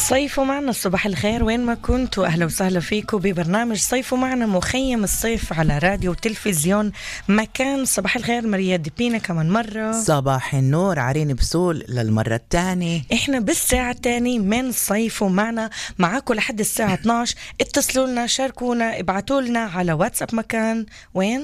صيفوا معنا صباح الخير وين ما كنتوا، أهلا وسهلا فيكم ببرنامج صيفوا معنا، مخيم الصيف على راديو وتلفزيون مكان. صباح الخير ماريا ديبينا كمان مرة. صباح النور عرين بسول للمرة الثانية. إحنا بالساعة الثانية من صيفوا معنا معاكم لحد الساعة 12. اتصلوا لنا، شاركونا، ابعتوا لنا على واتساب مكان وين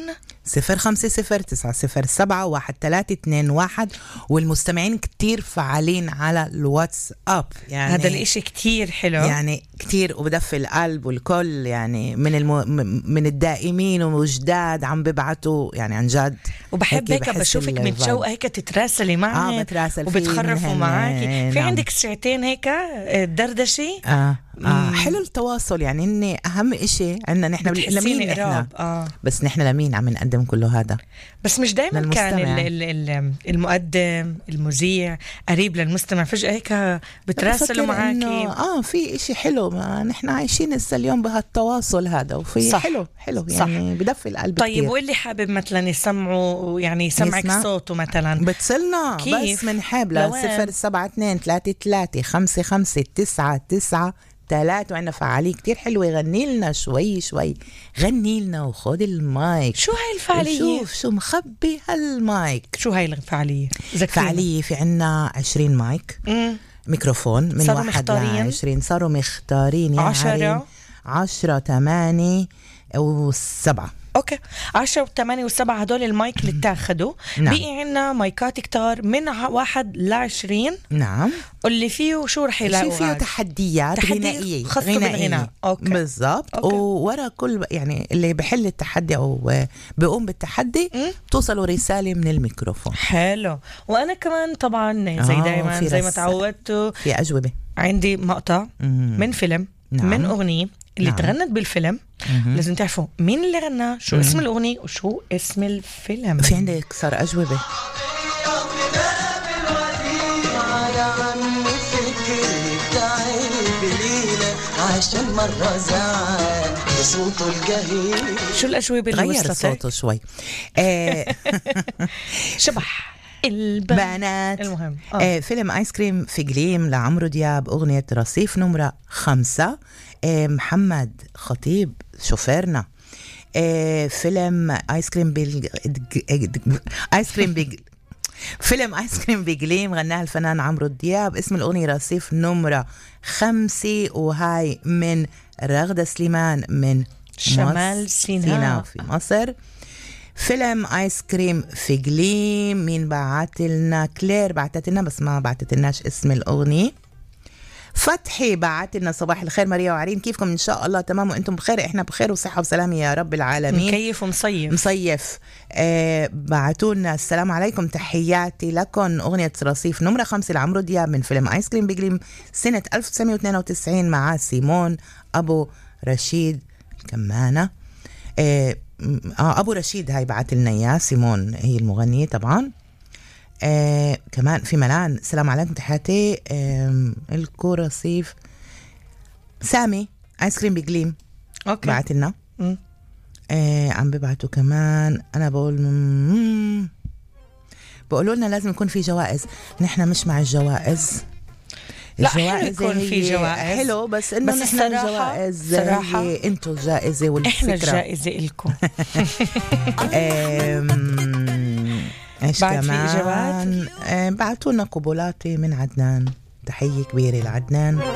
0509071321. والمستمعين كتير فعالين على الواتساب، يعني هذا الاشي كتير حلو، يعني كتير وبدفي القلب والكل، يعني من الدائمين وجداد عم ببعتوا، يعني عن جد. وبحب هيك بشوفك متشوقة هيك تتراسلي معي بتراسل وبتخرفوا معاكي في عندك ساعتين هيك دردشي. حلو التواصل، يعني إني أهم إشي عندنا نحن لمين إحنا بس نحن لمين عم نقدم كله هذا. بس مش دايما كان المقدم المذيع قريب للمستمع، فجأة هيك بتراسلوا معاكي. في إشي حلو، ما نحن عايشين اليوم بهالتواصل هذا، وفي صح. حلو يعني بدفي القلب. طيب كتير. واللي حابب مثلا يسمعوا، يعني يسمعك صوته مثلا، بتصلنا بس من حبلة 072-33-55-99 وعندنا فعالية كتير حلوة. غني لنا شوي غني لنا وخد المايك. شو هاي الفعالية؟ شوف شو مخبي هالمايك. شو هاي الفعالية؟ فعالية في عنا 20 مايك ميكروفون من 1 ل20. صاروا مختارين يعني 10 8 و7. اوكي 10 و8 و7 هدول المايك اللي اتاخدوا. نعم. بقي عنا مايكات كتار من 1 ل20. نعم. واللي فيه شو رح يلاقوا؟ فيه تحديات غنائية خاصة بالغناء. بالضبط. وورا كل يعني اللي بحل التحدي أو بيقوم بالتحدي توصلوا رسالة من الميكروفون. حلو. وأنا كمان طبعا زي دايما زي ما تعودتوا في أجوبة. عندي مقطع من فيلم. نعم. من أغنية اللي تغنت بالفيلم. لازم تعرفوا مين اللي غنى، شو اسم الأغنية وشو اسم الفيلم. في عندك صار أجوبة. عشان مرة زعل صوته الجهيل. شو الأجوبة اللي غير صوته شوي. شبح البنات. المهم فيلم آيس كريم في جليم لعمرو دياب، أغنية رصيف نمرة 5. محمد خطيب شوفيرنا. فيلم آيس كريم فيلم آيس كريم بجليم غناها الفنان عمرو دياب. اسم الأغنية رصيف نمرة 5، وهاي من رغدة سليمان من شمال سيناء في مصر. فيلم آيس كريم في جليم مين بعتلنا؟ كلير بعتتلنا بس ما بعتتلناش اسم الأغنية. فتحي بعتلنا صباح الخير ماريا وعرين، كيفكم؟ إن شاء الله تمام وإنتم بخير. إحنا بخير وصحة وسلامة يا رب العالمين. مكيف ومصيف. بعتولنا السلام عليكم، تحياتي لكم. أغنية رصيف نمرة 5 لعمرو دياب من فيلم آيس كريم بجليم سنة 1992 مع سيمون أبو رشيد كمانة. أبو رشيد هاي بعتلنا إياه، سيمون هي المغنية طبعا. كمان في ملان السلام عليكم تحياتي. الكورسيف سامي آيس كريم بجليم بعتلنا. عم ببعتوا كمان. أنا بقولوا لنا لازم يكون في جوائز. نحن مش مع الجوائز. لا حلو يكون في جوائز، حلو بس انه نحن الجوائز صراحة انتو الجائزة والفكرة احنا الجائزة إلكم. ايش كمان؟ بعتوا لنا قبولاتي من عدنان، تحية كبيرة لعدنان.